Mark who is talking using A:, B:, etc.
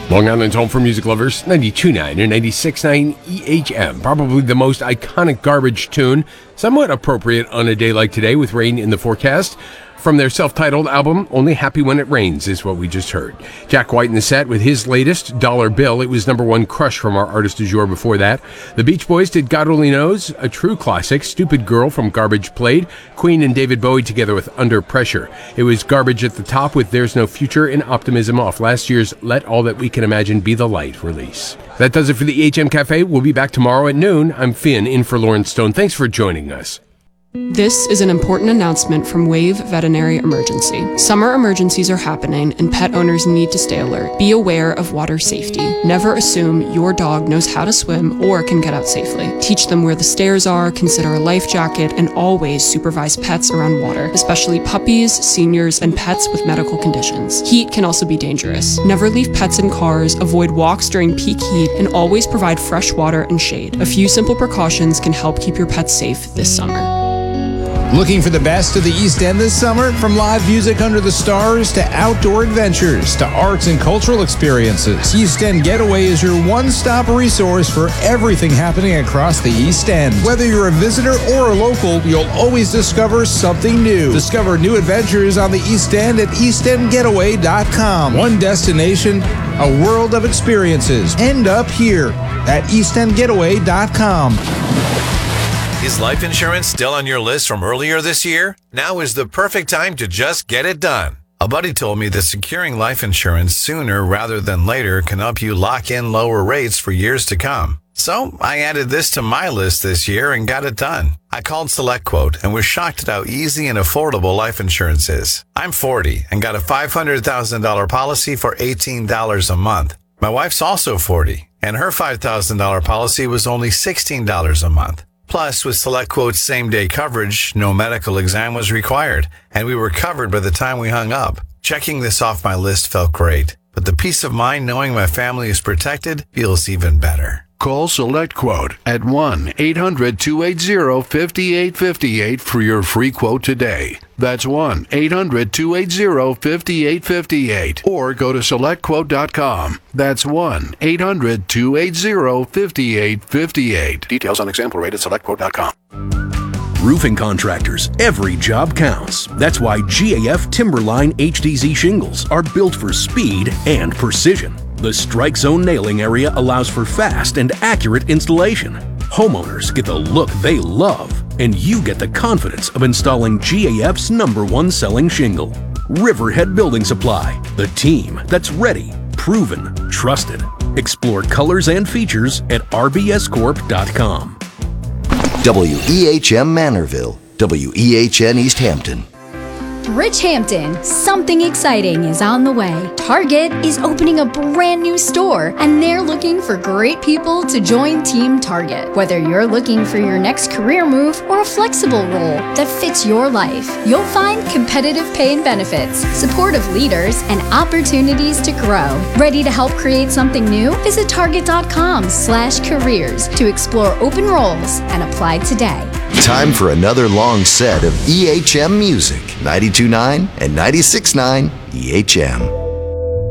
A: Long Island's home for music lovers, 92.9 and 96.9 EHM. Probably the most iconic Garbage tune, somewhat appropriate on a day like today with rain in the forecast. From their self-titled album, Only Happy When It Rains is what we just heard. Jack White in the set with his latest, Dollar Bill. It was number one Crush from our artist du jour before that. The Beach Boys did God Only Knows, a true classic. Stupid Girl from Garbage played. Queen and David Bowie together with Under Pressure. It was Garbage at the top with There's No Future and Optimism off last year's Let All That We Can Imagine Be the Light release. That does it for the EHM Cafe. We'll be back tomorrow at noon. I'm Finn, in for Lauren Stone. Thanks for joining us.
B: This is an important announcement from Wave Veterinary Emergency. Summer emergencies are happening and pet owners need to stay alert. Be aware of water safety. Never assume your dog knows how to swim or can get out safely. Teach them where the stairs are, consider a life jacket, and always supervise pets around water, especially puppies, seniors, and pets with medical conditions. Heat can also be dangerous. Never leave pets in cars, avoid walks during peak heat, and always provide fresh water and shade. A few simple precautions can help keep your pets safe this summer.
C: Looking for the best of the East End this summer? From live music under the stars to outdoor adventures to arts and cultural experiences, East End Getaway is your one-stop resource for everything happening across the East End. Whether you're a visitor or a local, you'll always discover something new. Discover new adventures on the East End at eastendgetaway.com. One destination, a world of experiences. End up here at eastendgetaway.com.
D: Is life insurance still on your list from earlier this year? Now is the perfect time to just get it done. A buddy told me that securing life insurance sooner rather than later can help you lock in lower rates for years to come. So I added this to my list this year and got it done. I called SelectQuote and was shocked at how easy and affordable life insurance is. I'm 40 and got a $500,000 policy for $18 a month. My wife's also 40 and her $5,000 policy was only $16 a month. Plus, with SelectQuote's same-day coverage, no medical exam was required, and we were covered by the time we hung up. Checking this off my list felt great, but the peace of mind knowing my family is protected feels even better.
E: Call SelectQuote at 1-800-280-5858 for your free quote today. That's 1-800-280-5858. Or go to SelectQuote.com. That's 1-800-280-5858. Details on example rate at SelectQuote.com.
F: Roofing contractors, every job counts. That's why GAF Timberline HDZ shingles are built for speed and precision. The Strike Zone nailing area allows for fast and accurate installation. Homeowners get the look they love, and you get the confidence of installing GAF's #1 selling shingle. Riverhead Building Supply, the team that's ready, proven, trusted. Explore colors and features at rbscorp.com.
G: WEHM Manorville, WEHN East Hampton.
H: Rich Hampton, something exciting is on the way. Target is opening a brand new store, and they're looking for great people to join Team Target. Whether you're looking for your next career move or a flexible role that fits your life, you'll find competitive pay and benefits, supportive leaders, and opportunities to grow. Ready to help create something new? Visit target.com/careers to explore open roles and apply today.
G: Time for another long set of EHM music. 92.9 and 96.9 EHM.